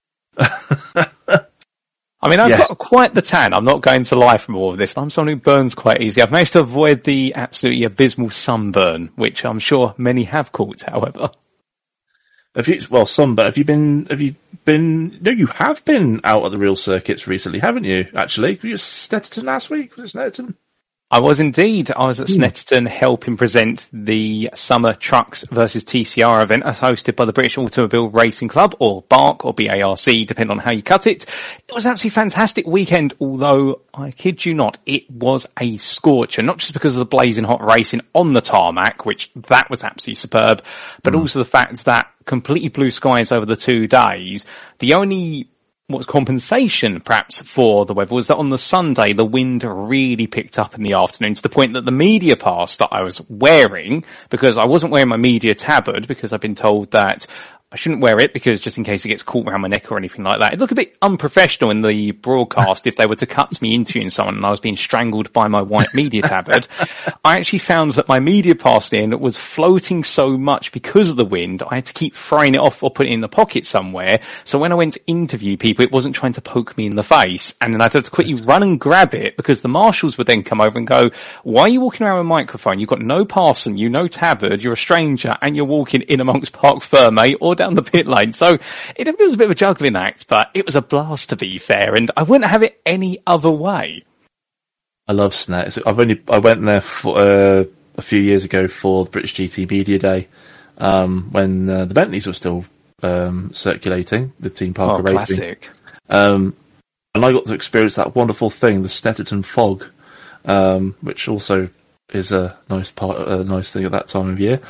[SPEAKER 1] I mean, I've got quite the tan. I'm not going to lie from all of this. I'm someone who burns quite easily. I've managed to avoid the absolutely abysmal sunburn, which I'm sure many have caught, however.
[SPEAKER 2] Sunburn. Have you been, no, you have been out at the real circuits recently, haven't you, actually? Were you at Snetterton last week? Was it Snetterton?
[SPEAKER 1] I was indeed. I was at Snetterton helping present the Summer Trucks versus TCR event as hosted by the British Automobile Racing Club, or BARC, or BARC, depending on how you cut it. It was an absolutely fantastic weekend, although, I kid you not, it was a scorcher, not just because of the blazing hot racing on the tarmac, which that was absolutely superb, but also the fact that completely blue skies over the 2 days. The only what was compensation perhaps for the weather was that on the Sunday the wind really picked up in the afternoon to the point that the media pass that I was wearing, because I wasn't wearing my media tabard because I've been told that I shouldn't wear it because just in case it gets caught around my neck or anything like that. It'd look a bit unprofessional in the broadcast if they were to cut me interviewing someone and I was being strangled by my white media tabard. I actually found that my media pass in was floating so much because of the wind, I had to keep throwing it off or put it in the pocket somewhere. So when I went to interview people, it wasn't trying to poke me in the face. And then I had to quickly run and grab it because the marshals would then come over and go, why are you walking around with a microphone? You've got no pass on you, no tabard, you're a stranger, and you're walking in amongst Parc Fermé or down the pit lane. So it was a bit of a juggling act, but it was a blast to be fair, and I wouldn't have it any other way.
[SPEAKER 2] I love Snet. I went there for a few years ago for the British GT Media Day, when the Bentleys were still circulating, the Team Parker Racing.
[SPEAKER 1] Classic.
[SPEAKER 2] And I got to experience that wonderful thing, the Snetterton fog, which also is a nice thing at that time of year.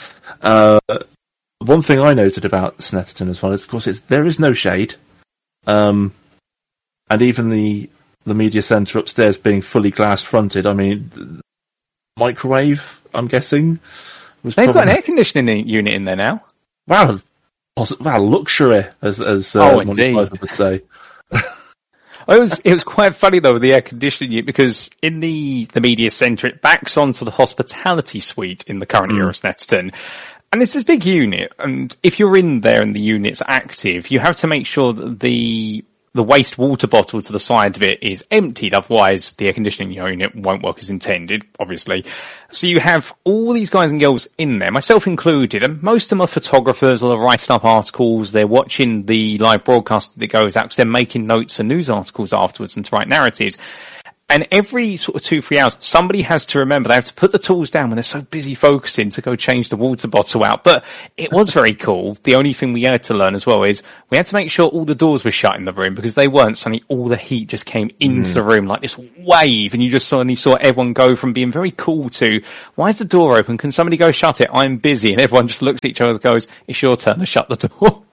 [SPEAKER 2] One thing I noted about Snetterton as well is, of course, there is no shade, and even the media centre upstairs being fully glass fronted. I mean, microwave, I'm guessing.
[SPEAKER 1] They've got an air conditioning unit in there now.
[SPEAKER 2] Wow, luxury, as Monty Python would say.
[SPEAKER 1] It was quite funny though with the air conditioning unit, because in the media centre it backs onto the hospitality suite in the current era of Snetterton. And it's this big unit, and if you're in there and the unit's active, you have to make sure that the the waste water bottle to the side of it is emptied. Otherwise, the air conditioning unit won't work as intended, obviously. So you have all these guys and girls in there, myself included, and most of them are photographers, or they're writing up articles, they're watching the live broadcast that goes out, because they're making notes and news articles afterwards and to write narratives. And every sort of 2-3 hours, somebody has to remember they have to put the tools down when they're so busy focusing to go change the water bottle out. But it was very cool. The only thing we had to learn as well is we had to make sure all the doors were shut in the room, because they weren't. Suddenly all the heat just came into the room like this wave, and you just suddenly saw everyone go from being very cool to, why is the door open? Can somebody go shut it? I'm busy. And everyone just looks at each other and goes, it's your turn to shut the door.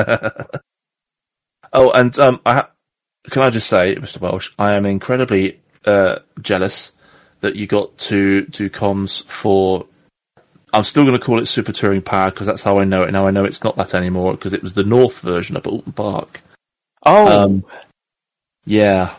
[SPEAKER 2] Oh, and can I just say, Mr. Welsh, I am incredibly jealous that you got to do comms for, I'm still going to call it Super Touring Power, because that's how I know it. Now I know it's not that anymore, because it was the North version up at Alton Park.
[SPEAKER 1] Oh.
[SPEAKER 2] Yeah.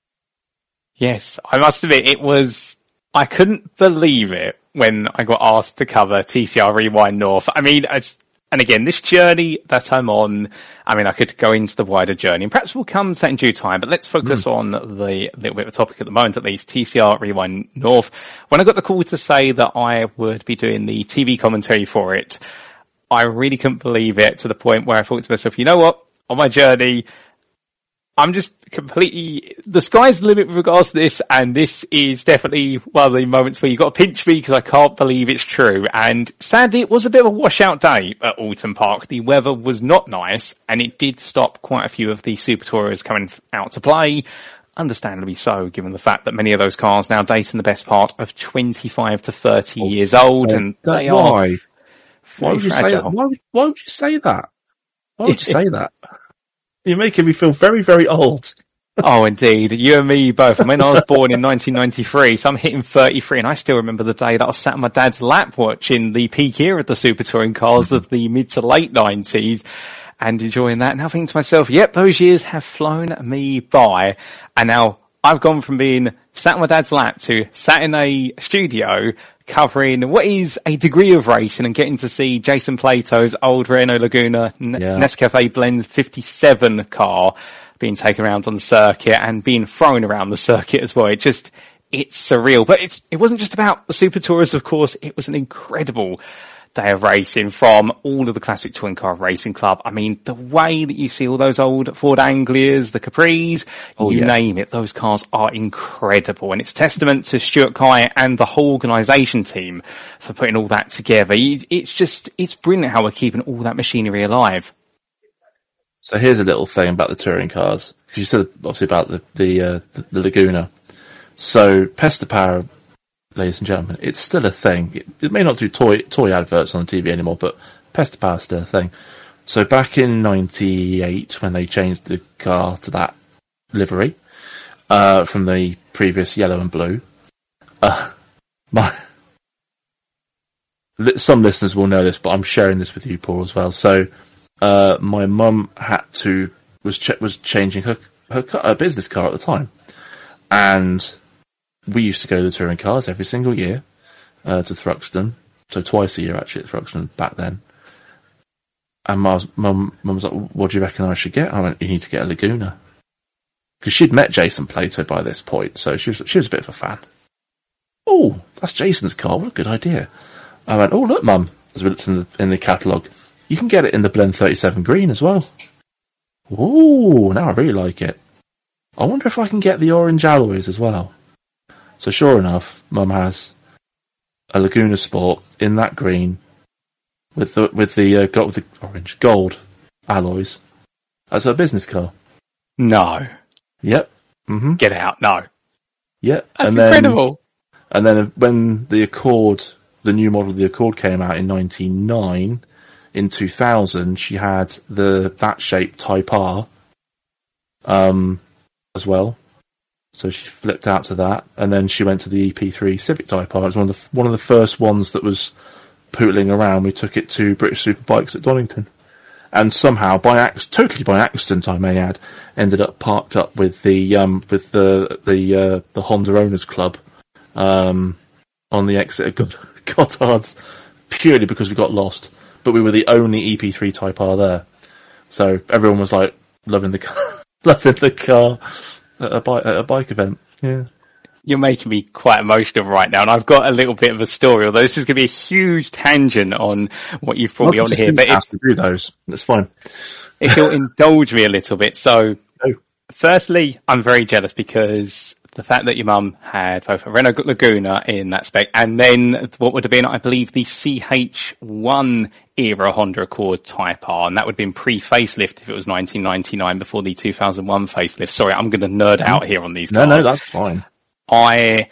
[SPEAKER 1] Yes, I must admit, I couldn't believe it when I got asked to cover TCR Rewind North. I mean, and again, this journey that I'm on, I mean, I could go into the wider journey, and perhaps we'll come to that in due time, but let's focus on the little bit of a topic at the moment, at least, TCR Rewind North. When I got the call to say that I would be doing the TV commentary for it, I really couldn't believe it, to the point where I thought to myself, you know what, on my journey, I'm just completely, the sky's the limit with regards to this, and this is definitely one of the moments where you've got to pinch me, because I can't believe it's true. And sadly, it was a bit of a washout day at Alton Park. The weather was not nice, and it did stop quite a few of the Super Tourers coming out to play. Understandably so, given the fact that many of those cars now date in the best part of 25 to 30 years old, and they are
[SPEAKER 2] Why would you say that? Why would you say that? Why would you say that? You're making me feel very, very old.
[SPEAKER 1] Oh, indeed. You and me both. I mean, I was born in 1993, so I'm hitting 33, and I still remember the day that I was sat on my dad's lap watching the peak era of the Super Touring cars of the mid to late 90s and enjoying that. And I think to myself, yep, those years have flown me by. And now I've gone from being sat on my dad's lap to sat in a studio covering what is a degree of racing, and getting to see Jason Plato's old Renault Laguna Nescafe Blend 57 car being taken around on the circuit and being thrown around the circuit as well. It's surreal. But it wasn't just about the Super Tourers, of course. It was an incredible day of racing from all of the classic Touring Car Racing Club. I mean, the way that you see all those old Ford Anglias, the Capris, name it, those cars are incredible. And it's testament to Stuart Kai and the whole organisation team for putting all that together. It's brilliant how we're keeping all that machinery alive.
[SPEAKER 2] So here's a little thing about the touring cars, because you said obviously about the Laguna. So Pesta Power, ladies and gentlemen, it's still a thing. It may not do toy adverts on TV anymore, but Pesta Power is still a thing. So back in 98, when they changed the car to that livery, from the previous yellow and blue, some listeners will know this, but I'm sharing this with you, Paul, as well. So, my mum was changing her business car at the time, and we used to go to the touring cars every single year, to Thruxton. So twice a year actually at Thruxton back then. And mum was like, what do you reckon I should get? I went, you need to get a Laguna. Because she'd met Jason Plato by this point, so she was a bit of a fan. Oh, that's Jason's car, what a good idea. I went, oh look mum, as we looked in the catalogue, you can get it in the Blend 37 green as well. Ooh, now I really like it. I wonder if I can get the orange alloys as well. So sure enough, mum has a Laguna Sport in that green with the orange gold alloys as her business car.
[SPEAKER 1] No.
[SPEAKER 2] Yep. Mm-hmm.
[SPEAKER 1] Get out. No.
[SPEAKER 2] Yep.
[SPEAKER 1] That's incredible.
[SPEAKER 2] And then when the Accord, the new model of the Accord came out in 1999, in 2000, she had the bat-shaped Type R, as well. So she flipped out to that, and then she went to the EP3 Civic Type R. It was one of the first ones that was pootling around. We took it to British Superbikes at Donington, and somehow, totally by accident, I may add, ended up parked up with the Honda Owners Club, on the exit of Goddard's, purely because we got lost. But we were the only EP3 Type R there, so everyone was like loving the car. loving the car at a bike event. Yeah.
[SPEAKER 1] You're making me quite emotional right now, and I've got a little bit of a story, although this is going to be a huge tangent on what you've brought me on here. But
[SPEAKER 2] to do those. That's fine.
[SPEAKER 1] If you'll indulge me a little bit. So, firstly, I'm very jealous because the fact that your mum had both a Renault Laguna in that spec, and then what would have been, I believe, the CH1 era Honda Accord Type R, and that would have been pre-facelift if it was 1999 before the 2001 facelift. Sorry, I'm going to nerd out here on these cars.
[SPEAKER 2] No, that's fine.
[SPEAKER 1] I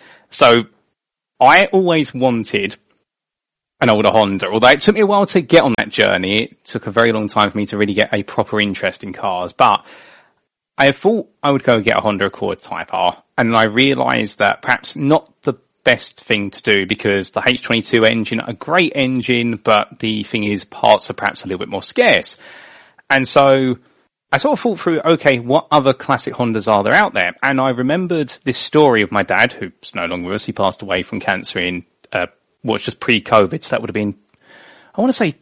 [SPEAKER 1] always wanted an older Honda, although it took me a while to get on that journey. It took a very long time for me to really get a proper interest in cars, but I thought I would go get a Honda Accord Type R, and I realised that perhaps not the best thing to do because the H22 engine, a great engine, but the thing is parts are perhaps a little bit more scarce. And so I sort of thought through, okay, what other classic Hondas are there out there? And I remembered this story of my dad, who's no longer with us. He passed away from cancer in, was just pre-COVID. So that would have been, I want to say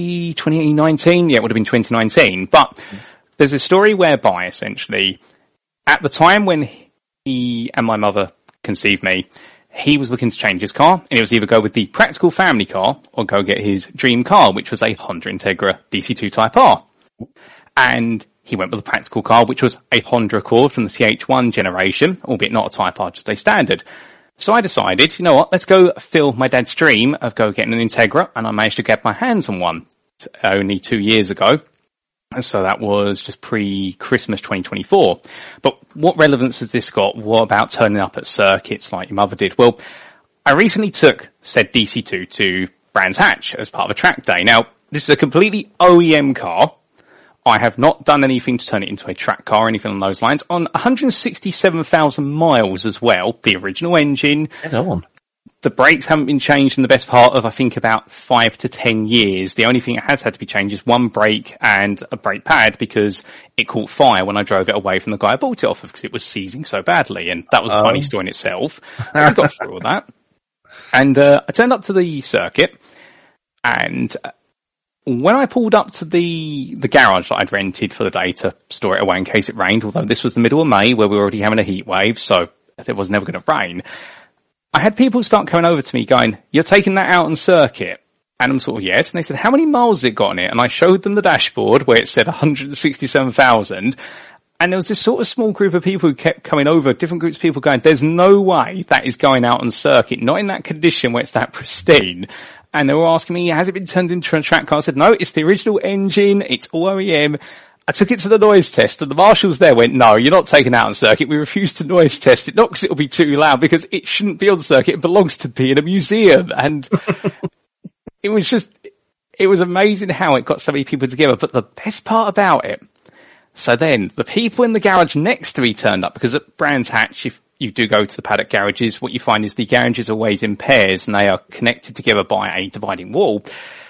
[SPEAKER 1] pre-2019. Yeah, it would have been 2019. But there's a story whereby essentially at the time when he and my mother conceived me, he was looking to change his car, and it was either go with the practical family car or go get his dream car, which was a Honda Integra DC2 Type R. And he went with the practical car, which was a Honda Accord from the CH1 generation, albeit not a Type R, just a standard. So I decided, you know what, let's go fill my dad's dream of go getting an Integra, and I managed to get my hands on one only 2 years ago. And so that was just pre-Christmas 2024. But what relevance has this got? What about turning up at circuits like your mother did? Well, I recently took said DC2 to Brands Hatch as part of a track day. Now, this is a completely OEM car. I have not done anything to turn it into a track car or anything along those lines. On 167,000 miles as well, the original engine. The brakes haven't been changed in the best part of, I think, about 5 to 10 years. The only thing that has had to be changed is one brake and a brake pad because it caught fire when I drove it away from the guy I bought it off of because it was seizing so badly. And that was a funny story in itself. I got through all that. And I turned up to the circuit, and when I pulled up to the garage that I'd rented for the day to store it away in case it rained, although this was the middle of May where we were already having a heat wave, so it was never going to rain, I had people start coming over to me going, "You're taking that out on circuit?" And I'm sort of, yes. And they said, "How many miles has it got on it?" And I showed them the dashboard where it said 167,000. And there was this sort of small group of people who kept coming over, different groups of people going, "There's no way that is going out on circuit, not in that condition where it's that pristine." And they were asking me, "Has it been turned into a track car?" I said, "No, it's the original engine. It's all OEM." I took it to the noise test, and the marshals there went, "No, you're not taking it out on circuit. We refuse to noise test it, not because it'll be too loud, because it shouldn't be on circuit. It belongs to be in a museum." And it was amazing how it got so many people together. But the best part about it, so then the people in the garage next to me turned up, because at Brands Hatch, if you do go to the paddock garages, what you find is the garages are always in pairs and they are connected together by a dividing wall.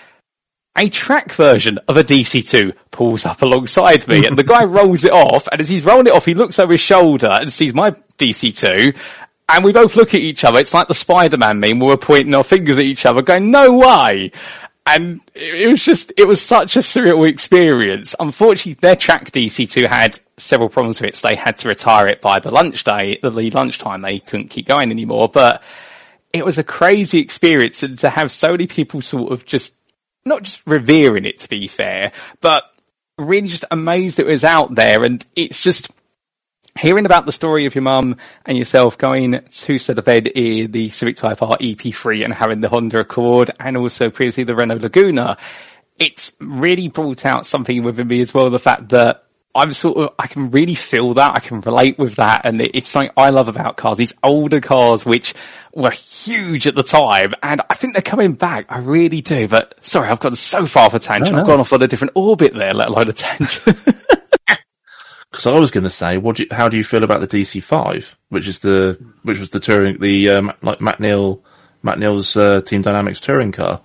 [SPEAKER 1] A track version of a DC2 pulls up alongside me, and the guy rolls it off, and as he's rolling it off, he looks over his shoulder and sees my DC2, and we both look at each other. It's like the Spider-Man meme where we're pointing our fingers at each other going, "No way!" And it was such a surreal experience. Unfortunately, their track DC2 had several problems with it, so they had to retire it by the lunchtime. They couldn't keep going anymore, but it was a crazy experience, and to have so many people sort of just, not just revering it, to be fair, but really just amazed it was out there. And it's just hearing about the story of your mum and yourself going to set a bed in the Civic Type R EP3 and having the Honda Accord and also previously the Renault Laguna. It's really brought out something within me as well, the fact that I can really feel that, I can relate with that, and it's something I love about cars, these older cars which were huge at the time, and I think they're coming back, I really do, but sorry, I've gone so far off a tangent, I've gone off on a different orbit there, let alone a tangent.
[SPEAKER 2] Because I was going to say, how do you feel about the DC5, which was the touring, like Matt Neal's Team Dynamics touring car?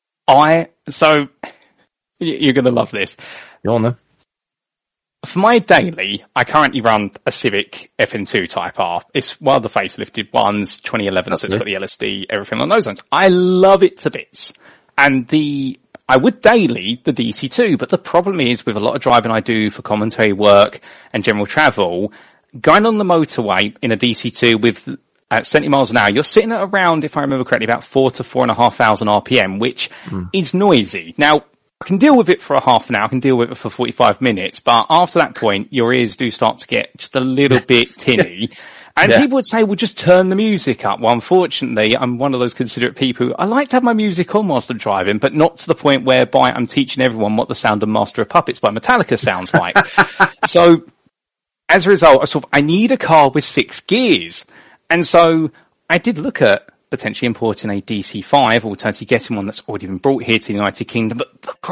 [SPEAKER 1] So you're going to love this.
[SPEAKER 2] Go on then.
[SPEAKER 1] For my daily, I currently run a Civic FN2 Type R. It's one of the facelifted ones, 2011, so it's got the LSD, everything along those lines. I love it to bits. And the I would daily the DC2, but the problem is with a lot of driving I do for commentary work and general travel, going on the motorway in a DC2 with at 70 miles an hour, you're sitting at around, if I remember correctly, about 4,000 to 4,500 RPM, which is noisy. Now, I can deal with it for a half an hour, I can deal with it for 45 minutes, but after that point, your ears do start to get just a little bit tinny. And people would say, well, just turn the music up. Well, unfortunately, I'm one of those considerate people who I like to have my music on whilst I'm driving, but not to the point whereby I'm teaching everyone what the sound of Master of Puppets by Metallica sounds like. So, as a result, I need a car with 6 gears. And so, I did look at potentially importing a DC5, or alternatively getting one that's already been brought here to the United Kingdom, but the